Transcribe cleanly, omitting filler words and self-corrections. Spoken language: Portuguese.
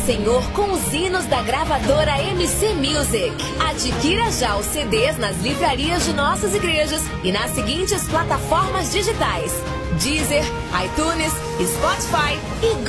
Senhor com os hinos da gravadora MC Music. Adquira já os CDs nas livrarias de nossas igrejas e nas seguintes plataformas digitais: Deezer, iTunes, Spotify e